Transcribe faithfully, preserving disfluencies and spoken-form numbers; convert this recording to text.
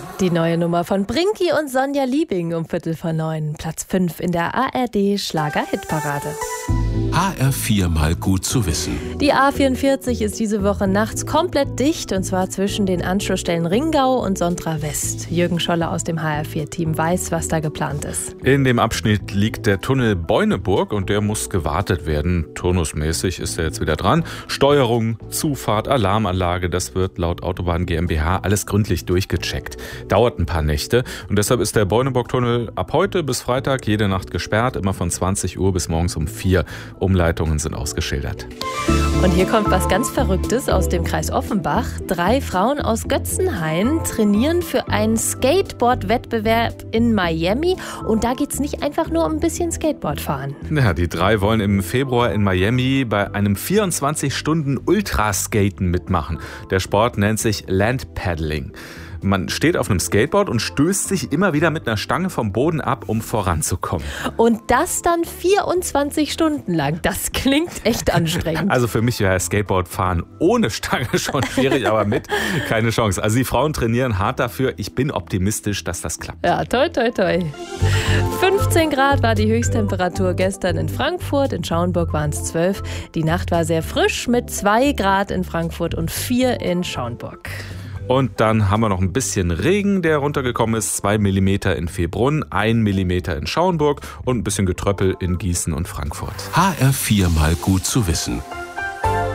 Die neue Nummer von Brinky und Sonja Liebing um Viertel vor neun. Platz fünf in der A R D-Schlager-Hitparade. H R vier mal gut zu wissen. Die A vierundvierzig ist diese Woche nachts komplett dicht, und zwar zwischen den Anschlussstellen Ringau und Sontra West. Jürgen Scholler aus dem H R vier Team weiß, was da geplant ist. In dem Abschnitt liegt der Tunnel Beuneburg und der muss gewartet werden. Turnusmäßig ist er jetzt wieder dran. Steuerung, Zufahrt, Alarmanlage, das wird laut Autobahn GmbH alles gründlich durchgecheckt. Dauert ein paar Nächte und deshalb ist der Beuneburg-Tunnel ab heute bis Freitag jede Nacht gesperrt, immer von zwanzig Uhr bis morgens um vier. Umleitungen sind ausgeschildert. Und hier kommt was ganz Verrücktes aus dem Kreis Offenbach. Drei Frauen aus Götzenhain trainieren für einen Skateboard-Wettbewerb in Miami. Und da geht es nicht einfach nur um ein bisschen Skateboard fahren. Ja, die drei wollen im Februar in Miami bei einem vierundzwanzig Stunden Ultraskaten mitmachen. Der Sport nennt sich Landpaddling. Man steht auf einem Skateboard und stößt sich immer wieder mit einer Stange vom Boden ab, um voranzukommen. Und das dann vierundzwanzig Stunden lang. Das klingt echt anstrengend. Also für mich wäre Skateboardfahren ohne Stange schon schwierig, aber mit keine Chance. Also die Frauen trainieren hart dafür. Ich bin optimistisch, dass das klappt. Ja, toi, toi, toi. fünfzehn Grad war die Höchsttemperatur gestern in Frankfurt. In Schauenburg waren es zwölf. Die Nacht war sehr frisch mit zwei Grad in Frankfurt und vier in Schauenburg. Und dann haben wir noch ein bisschen Regen, der runtergekommen ist. Zwei Millimeter in Februnn, ein Millimeter in Schauenburg und ein bisschen Getröppel in Gießen und Frankfurt. H R vier mal gut zu wissen.